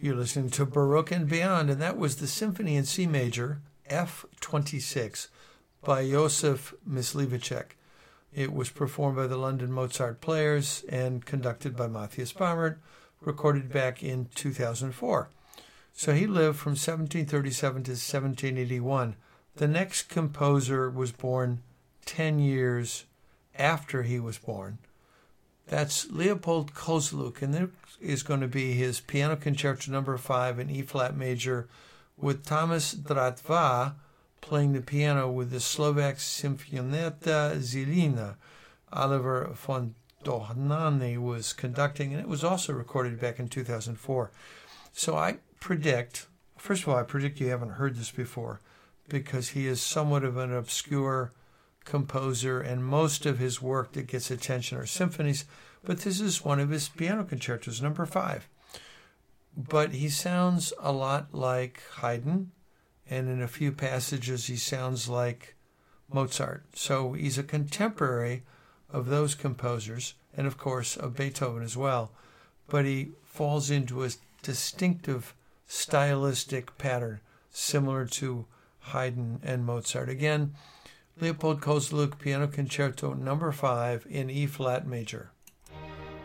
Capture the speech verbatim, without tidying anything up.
You're listening to Baroque and Beyond, and that was the Symphony in C Major, F twenty-six, by Josef Myslivacek. It was performed by the London Mozart Players and conducted by Matthias Baumert, recorded back in two thousand four. So he lived from seventeen thirty-seven to seventeen eighty-one. The next composer was born ten years after he was born. That's Leopold Kozluk, and there is going to be his Piano Concerto number five in E-flat major with Thomas Dratva playing the piano with the Slovak Symphonietta Zilina. Oliver von Dohnanyi was conducting, and it was also recorded back in two thousand four. So I predict, first of all, I predict you haven't heard this before because he is somewhat of an obscure composer, and most of his work that gets attention are symphonies, but this is one of his piano concertos, number five. But he sounds a lot like Haydn, and in a few passages he sounds like Mozart. So he's a contemporary of those composers, and of course of Beethoven as well, but he falls into a distinctive stylistic pattern similar to Haydn and Mozart. Again, Leopold Kozluk, Piano Concerto number five in E-flat major.